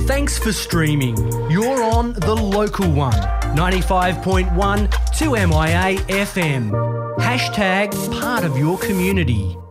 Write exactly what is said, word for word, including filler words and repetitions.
Thanks for streaming. You're on the local one, ninety-five point one two M I A F M. Hashtag part of your community.